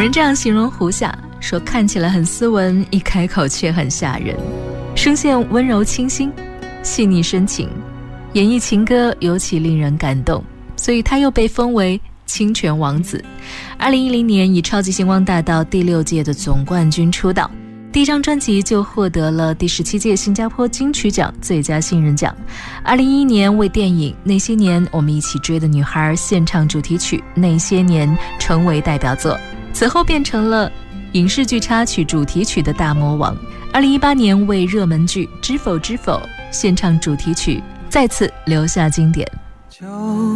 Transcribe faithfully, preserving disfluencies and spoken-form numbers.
人这样形容胡夏，说看起来很斯文，一开口却很吓人，声线温柔清新，细腻深情，演绎情歌尤其令人感动，所以他又被封为清泉王子。二零一零年以超级星光大道第六届的总冠军出道，第一张专辑就获得了第十七届新加坡金曲奖最佳新人奖。二零一一年为电影《那些年我们一起追的女孩》献唱主题曲《那些年》成为代表作，此后变成了影视剧插曲主题曲的大魔王。二零一八年为热门剧《知否知否》献唱主题曲，再次留下经典。